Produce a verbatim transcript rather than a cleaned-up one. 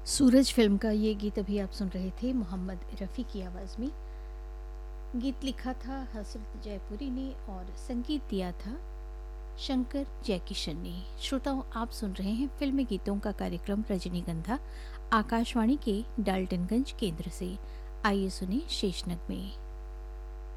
सूरज film का ये गीत अभी आप सुन रहे थे मोहम्मद रफ़ी की आवाज़ में। गीत लिखा था हसरत जयपुरी ने और संगीत दिया था शंकर जयकिशन ने। श्रोताओं, आप सुन रहे हैं फिल्मी गीतों का कार्यक्रम रजनीगंधा, आकाशवाणी के डाल्टनगंज केंद्र से। आइए सुने शेषनग में।